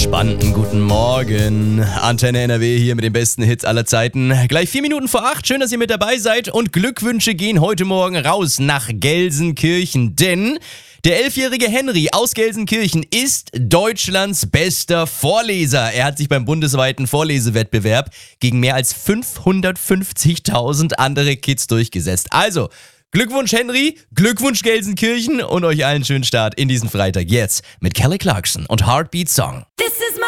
entspannten guten Morgen. Antenne NRW hier mit den besten Hits aller Zeiten. Gleich 4 Minuten vor 8. Schön, dass ihr mit dabei seid. Und Glückwünsche gehen heute Morgen raus nach Gelsenkirchen. Denn der 11-jährige Henry aus Gelsenkirchen ist Deutschlands bester Vorleser. Er hat sich beim bundesweiten Vorlesewettbewerb gegen mehr als 550.000 andere Kids durchgesetzt. Also, Glückwunsch Henry, Glückwunsch Gelsenkirchen und euch allen schönen Start in diesen Freitag. Jetzt mit Kelly Clarkson und Heartbeat Song. This is my